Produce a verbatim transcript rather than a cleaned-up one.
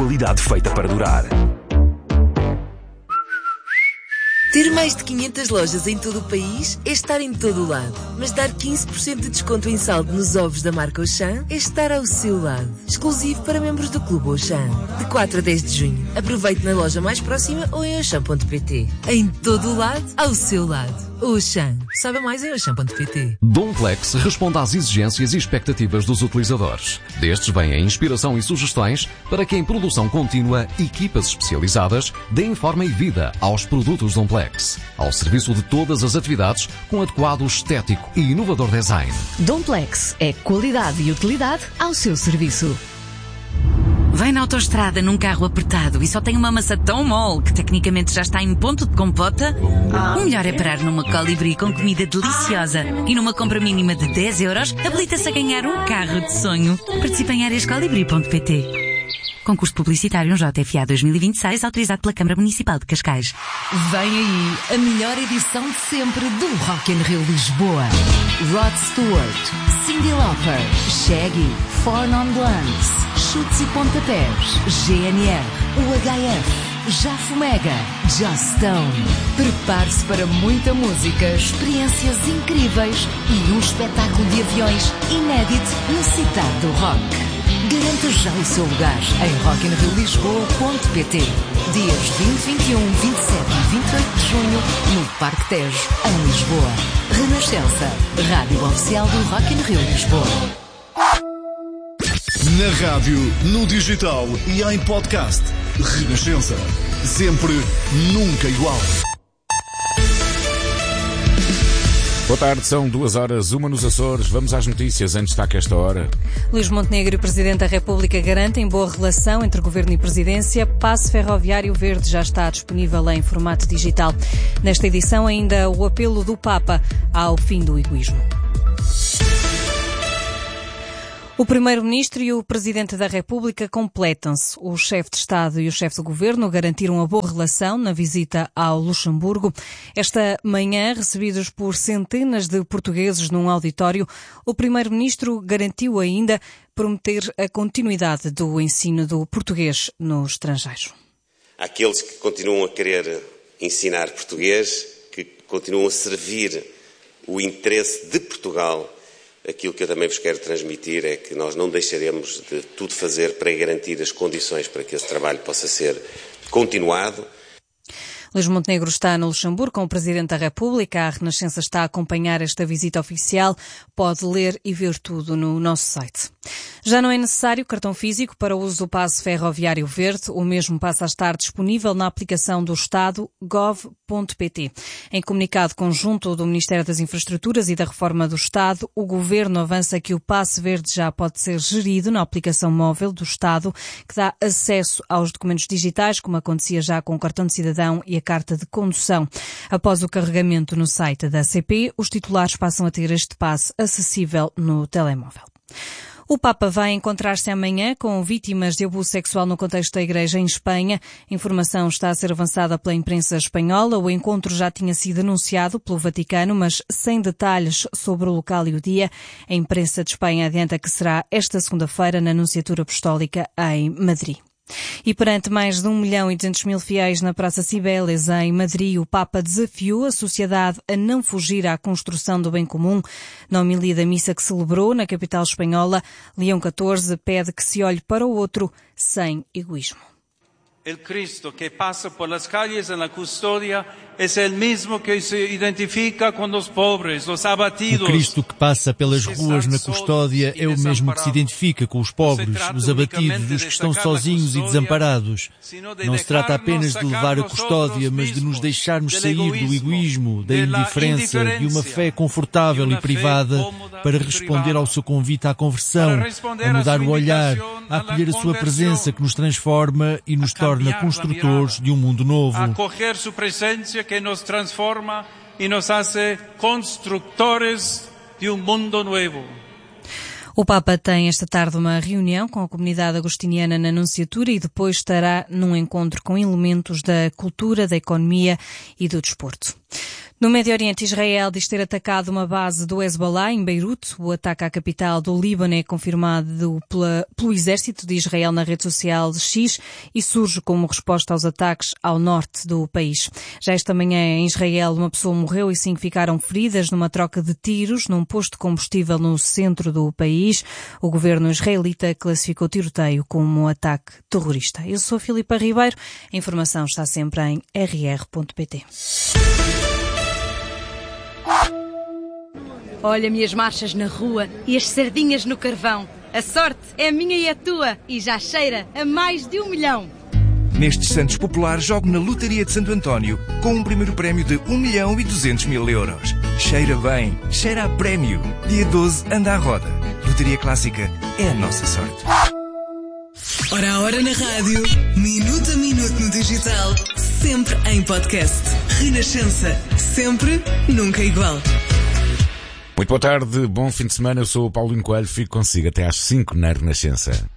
qualidade feita para durar. Ter mais de quinhentas lojas em todo o país é estar em todo o lado. Mas dar quinze por cento de desconto em saldo nos ovos da marca Auchan é estar ao seu lado. Exclusivo para membros do Clube Auchan. De quatro a dez de junho. Aproveite na loja mais próxima ou em auchan ponto pt. Em todo o lado, ao seu lado. Auchan. Saiba mais em auchan ponto pt. Domplex responde às exigências e expectativas dos utilizadores. Destes vem a inspiração e sugestões para que em produção contínua, equipas especializadas deem forma e vida aos produtos Domplex. Ao serviço de todas as atividades com adequado estético e inovador design. Domplex é qualidade e utilidade ao seu serviço. Vai na autoestrada num carro apertado e só tem uma maçã tão mole que tecnicamente já está em ponto de compota? O melhor é parar numa Colibri com comida deliciosa e numa compra mínima de dez euros habilita-se a ganhar um carro de sonho. Participe em áreas colibri ponto pt. Concurso publicitário J F A dois mil e vinte e seis, autorizado pela Câmara Municipal de Cascais. Vem aí a melhor edição de sempre do Rock in Rio Lisboa. Rod Stewart, Cyndi Lauper, Shaggy, Four Non Blondes, Chutes e Pontapés, G N R, o H F, Jafo Mega, Just Stone. Prepare-se para muita música, experiências incríveis e um espetáculo de aviões inédito na cidade do rock. Garanta já o seu lugar em rock in rio lisboa ponto pt. Dias vinte, vinte e um, vinte e sete e vinte e oito de junho no Parque Tejo, em Lisboa. Renascença, rádio oficial do Rock in Rio Lisboa. Na rádio, no digital e em podcast. Renascença. Sempre, nunca igual. Boa tarde, são duas horas, uma nos Açores. Vamos às notícias em destaque a esta hora. Luís Montenegro e Presidente da República garantem boa relação entre Governo e Presidência. Passe Ferroviário Verde já está disponível em formato digital. Nesta edição, ainda o apelo do Papa ao fim do egoísmo. O Primeiro-Ministro e o Presidente da República completam-se. O chefe de Estado e o chefe de Governo garantiram uma boa relação na visita ao Luxemburgo. Esta manhã, recebidos por centenas de portugueses num auditório, o Primeiro-Ministro garantiu ainda prometer a continuidade do ensino do português no estrangeiro. Aqueles que continuam a querer ensinar português, que continuam a servir o interesse de Portugal. Aquilo que eu também vos quero transmitir é que nós não deixaremos de tudo fazer para garantir as condições para que esse trabalho possa ser continuado. Luís Montenegro está no Luxemburgo com o Presidente da República. A Renascença está a acompanhar esta visita oficial. Pode ler e ver tudo no nosso site. Já não é necessário cartão físico para o uso do passe ferroviário verde. O mesmo passa a estar disponível na aplicação do Estado gov ponto pt. Em comunicado conjunto do Ministério das Infraestruturas e da Reforma do Estado, o Governo avança que o passe verde já pode ser gerido na aplicação móvel do Estado, que dá acesso aos documentos digitais, como acontecia já com o cartão de cidadão e a carta de condução. Após o carregamento no site da A C P, os titulares passam a ter este passe acessível no telemóvel. O Papa vai encontrar-se amanhã com vítimas de abuso sexual no contexto da Igreja em Espanha. A informação está a ser avançada pela imprensa espanhola. O encontro já tinha sido anunciado pelo Vaticano, mas sem detalhes sobre o local e o dia. A imprensa de Espanha adianta que será esta segunda-feira na Nunciatura Apostólica em Madrid. E perante mais de um milhão e duzentos mil fiéis na Praça Cibeles, em Madrid, o Papa desafiou a sociedade a não fugir à construção do bem comum. Na homilia da missa que celebrou na capital espanhola, Leão catorze pede que se olhe para o outro sem egoísmo. El Cristo que pasa por las calles en la custodia es el mismo que se identifica con los pobres, los abatidos. O Cristo que passa pelas ruas na custódia é o mesmo que se identifica com os pobres, os abatidos, os que estão sozinhos e desamparados. Não se trata apenas de levar a custódia, mas de nos deixarmos sair do egoísmo, da indiferença, de uma fé confortável e privada para responder ao seu convite à conversão, a mudar o olhar, a acolher a sua presença que nos transforma e nos torna construtores de um mundo novo. Acoger sua presença que nos transforma e nos hace construtores de um mundo novo. O Papa tem esta tarde uma reunião com a comunidade agostiniana na Nunciatura e depois estará num encontro com elementos da cultura, da economia e do desporto. No Médio Oriente, Israel diz ter atacado uma base do Hezbollah em Beirute. O ataque à capital do Líbano é confirmado pela, pelo exército de Israel na rede social X e surge como resposta aos ataques ao norte do país. Já esta manhã, em Israel, uma pessoa morreu e cinco ficaram feridas numa troca de tiros num posto de combustível no centro do país. O governo israelita classificou o tiroteio como um ataque terrorista. Eu sou a Filipa Ribeiro. A informação está sempre em r r ponto p t. Olha-me as marchas na rua e as sardinhas no carvão. A sorte é minha e a tua e já cheira a mais de um milhão. Nestes Santos Populares jogo na Lotaria de Santo António com um primeiro prémio de um milhão e duzentos mil euros. Cheira bem, cheira a prémio. Dia doze anda à roda. Lotaria Clássica é a nossa sorte. Hora a hora na rádio, minuto a minuto no digital, sempre em podcast. Renascença, sempre, nunca igual. Muito boa tarde, bom fim de semana, eu sou o Paulinho Coelho, fico consigo até às cinco na Renascença.